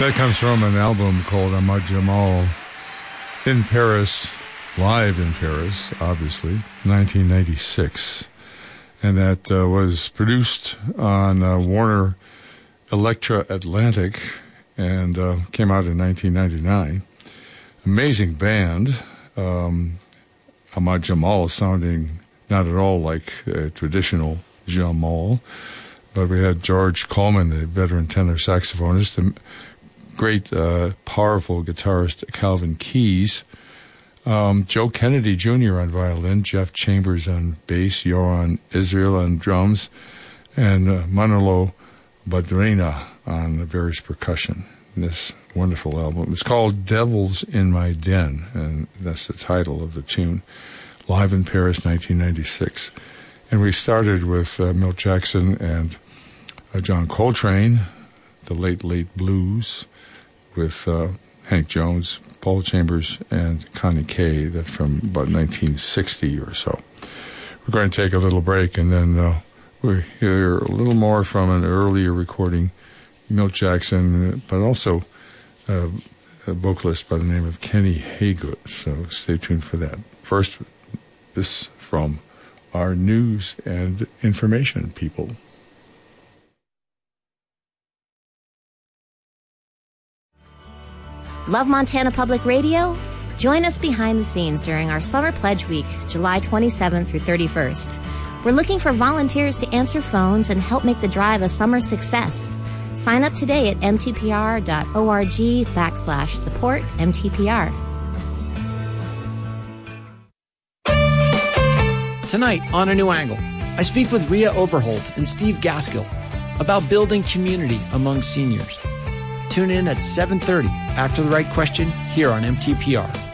That comes from an album called Ahmad Jamal in Paris, live in Paris, obviously, 1996. And that was produced on Warner Elektra Atlantic and came out in 1999. Amazing band. Ahmad Jamal sounding not at all like a traditional Jamal, but we had George Coleman, the veteran tenor saxophonist, the great, powerful guitarist Calvin Keys, Joe Kennedy Jr. on violin, Jeff Chambers on bass, Yoran Israel on drums, and Manolo Badrina on various percussion. This wonderful album. It's called Devils in My Den, and that's the title of the tune. Live in Paris, 1996. And we started with Milt Jackson and John Coltrane, the Late Blues, with Hank Jones, Paul Chambers, and Connie Kay. That's from about 1960 or so. We're going to take a little break, and then we'll hear a little more from an earlier recording, Milt Jackson, but also a vocalist by the name of Kenny Haygood. So stay tuned for that. First, this from our news and information people. Love Montana Public Radio? Join us behind the scenes during our Summer Pledge Week, July 27th through 31st. We're looking for volunteers to answer phones and help make the drive a summer success. Sign up today at mtpr.org/support-MTPR. Tonight on A New Angle, I speak with Rhea Overholt and Steve Gaskill about building community among seniors. Tune in at 7:30 after the right question here on MTPR.